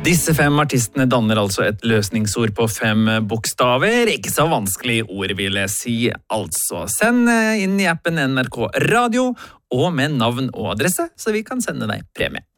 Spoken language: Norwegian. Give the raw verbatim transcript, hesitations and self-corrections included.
Disse fem artistene danner altså et løsningsord på fem bokstaver. Ikke så vanskelig ord, vil jeg si. Altså, send inn i appen N R K Radio, og med navn og adresse, så vi kan sende deg premie.